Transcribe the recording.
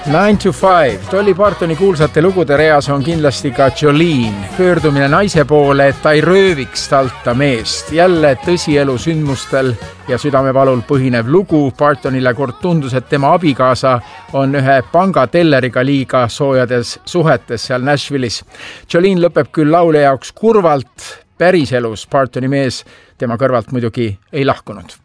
9 to 5. Dolly Partoni kuulsate lugude reas on kindlasti ka Jolene. Pöördumine naise poole, et ta ei rööviks talta meest. Jälle tõsielu sündmustel ja südamevalul põhinev lugu. Partonile kord tundus, et tema abikaasa on ühe pangatelleriga liiga soojades suhetes seal Nashville'is. Jolene lõpeb küll laulja jaoks kurvalt. Päriselus Partoni mees tema kõrvalt muidugi ei lahkunud.